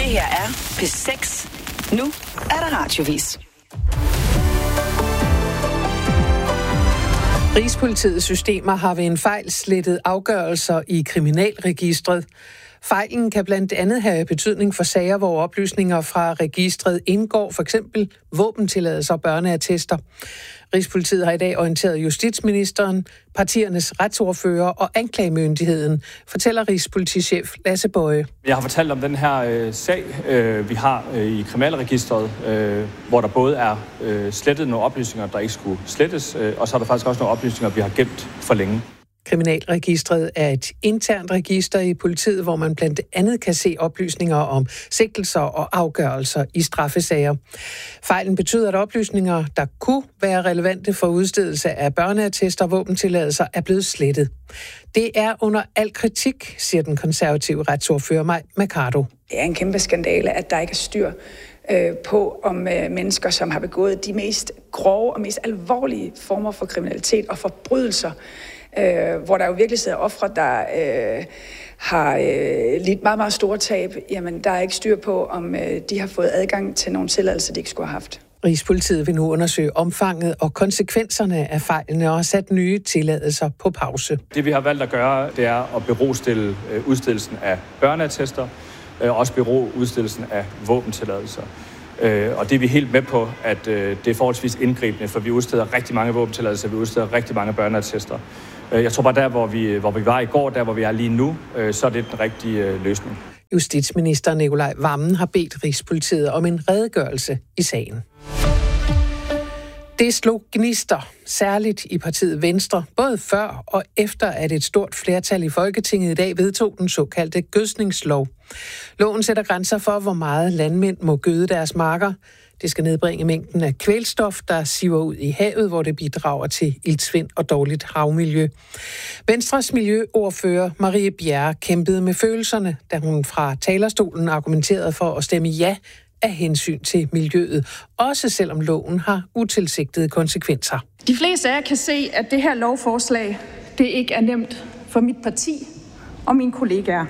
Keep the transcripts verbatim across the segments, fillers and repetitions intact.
her er P seks. Nu er der radiovis. Rigspolitiets systemer har ved en fejl slettet afgørelser i kriminalregistret. Fejlen kan blandt andet have betydning for sager, hvor oplysninger fra registret indgår, for eksempel våbentilladelser og børneattester. Rigspolitiet har i dag orienteret justitsministeren, partiernes retsordfører og anklagemyndigheden, fortæller rigspolitichef Lasse Boje. Jeg har fortalt om den her øh, sag, øh, vi har øh, i kriminalregistret, øh, hvor der både er øh, slettet nogle oplysninger, der ikke skulle slettes, øh, og så er der faktisk også nogle oplysninger, vi har gemt for længe. Kriminalregistret er et internt register i politiet, hvor man blandt andet kan se oplysninger om sigtelser og afgørelser i straffesager. Fejlen betyder, at oplysninger, der kunne være relevante for udstedelse af børneattester og våbentilladelser, er blevet slettet. Det er under al kritik, siger den konservative retsordfører Mai Mercado. Det er en kæmpe skandale, at der ikke er styr øh, på, om øh, mennesker, som har begået de mest grove og mest alvorlige former for kriminalitet og forbrydelser, Øh, hvor der jo virkelig sidder ofre, der øh, har øh, lidt meget, meget store tab, jamen der er ikke styr på, om øh, de har fået adgang til nogle tilladelser, de ikke skulle have haft. Rigspolitiet vil nu undersøge omfanget og konsekvenserne af fejlene og har sat nye tilladelser på pause. Det vi har valgt at gøre, det er at berostille øh, udstedelsen af børneattester, og øh, også bero udstedelsen af våbentilladelser. Øh, og det er vi helt med på, at øh, det er forholdsvis indgribende, for vi udsteder rigtig mange våbentilladelser, vi udsteder rigtig mange børneattester. Jeg tror bare der, hvor vi, hvor vi var i går, der hvor vi er lige nu, øh, så er det den rigtige øh, løsning. Justitsminister Nicolai Wammen har bedt Rigspolitiet om en redegørelse i sagen. Det slog gnister, særligt i partiet Venstre, både før og efter, at et stort flertal i Folketinget i dag vedtog den såkaldte gødskningslov. Loven sætter grænser for, hvor meget landmænd må gøde deres marker. Det skal nedbringe mængden af kvælstof, der siver ud i havet, hvor det bidrager til iltsvind og dårligt havmiljø. Venstres miljøordfører Marie Bjerre kæmpede med følelserne, da hun fra talerstolen argumenterede for at stemme ja af hensyn til miljøet, også selvom loven har utilsigtede konsekvenser. De fleste af jer kan se, at det her lovforslag, det ikke er nemt for mit parti og mine kollegaer.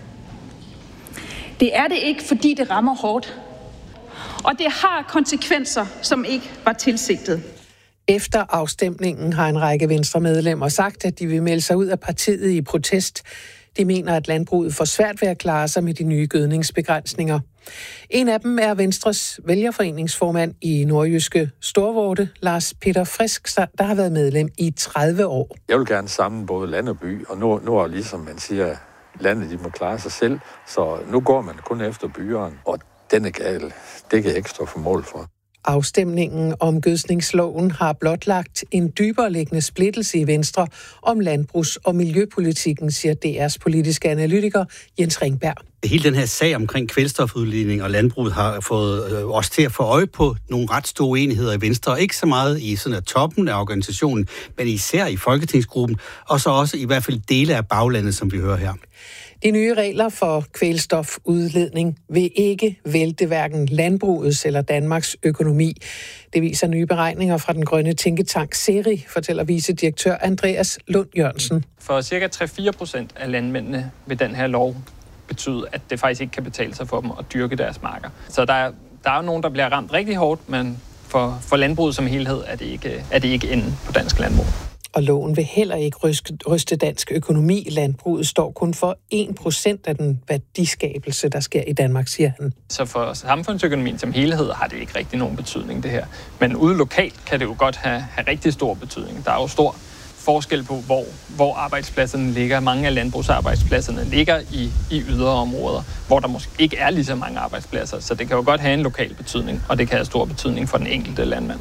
Det er det ikke, fordi det rammer hårdt. Og det har konsekvenser, som ikke var tilsigtet. Efter afstemningen har en række Venstre-medlemmer sagt, at de vil melde sig ud af partiet i protest. De mener, at landbruget får svært ved at klare sig med de nye gødningsbegrænsninger. En af dem er Venstres vælgerforeningsformand i nordjyske Storvorte, Lars Peter Frisk, der har været medlem i tredive år. Jeg vil gerne samle både land og by, og nu, nu er ligesom man siger, landet de må klare sig selv, så nu går man kun efter byerne, og den er gal. Det kan jeg ikke stå for mål for. Afstemningen om gødskningsloven har blotlagt en dybere liggende splittelse i Venstre om landbrugs- og miljøpolitikken, siger D R's politiske analytiker Jens Ringberg. Hele den her sag omkring kvælstofudledning og landbruget har fået øh, os til at få øje på nogle ret store uenigheder i Venstre, og ikke så meget i sådan at toppen af organisationen, men især i folketingsgruppen, og så også i hvert fald dele af baglandet, som vi hører her. De nye regler for kvælstofudledning vil ikke vælte hverken landbrugets eller Danmarks økonomi. Det viser nye beregninger fra den grønne tænketank Seri, fortæller vicedirektør Andreas Lund Jørgensen. For cirka tre til fire procent af landmændene vil den her lov betyde, at det faktisk ikke kan betale sig for dem at dyrke deres marker. Så der er, der er jo nogen, der bliver ramt rigtig hårdt, men for, for landbruget som helhed er det ikke, er det ikke enden på dansk landbrug. Og loven vil heller ikke ryste dansk økonomi. Landbruget står kun for en procent af den værdiskabelse, der sker i Danmark, siger han. Så for samfundsøkonomien som helhed har det ikke rigtig nogen betydning, det her. Men ude lokalt kan det jo godt have, have rigtig stor betydning. Der er jo stor forskel på, hvor, hvor arbejdspladserne ligger. Mange af landbrugsarbejdspladserne ligger i, i yderområder, hvor der måske ikke er lige så mange arbejdspladser. Så det kan jo godt have en lokal betydning, og det kan have stor betydning for den enkelte landmand.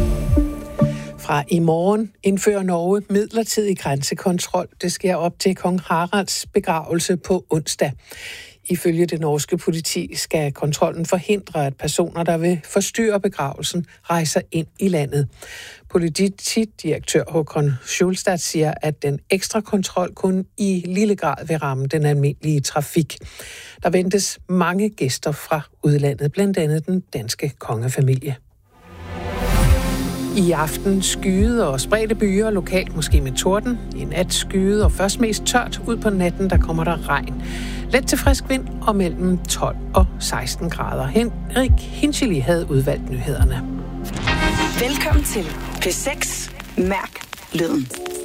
Fra i morgen indfører Norge midlertidig grænsekontrol. Det sker op til kong Haralds begravelse på onsdag. Ifølge det norske politi skal kontrollen forhindre, at personer, der vil forstyrre begravelsen, rejser ind i landet. Politidirektør Håkon Schulstad siger, at den ekstra kontrol kun i lille grad vil ramme den almindelige trafik. Der ventes mange gæster fra udlandet, blandt andet den danske kongefamilie. I aften skyde og spredte byer, lokalt måske med torden. I nat skyde og først mest tørt. Ud på natten, der kommer der regn. Let til frisk vind og mellem tolv og seksten grader. Henrik Hinchely havde udvalgt nyhederne. Velkommen til P seks. Mærk lyden.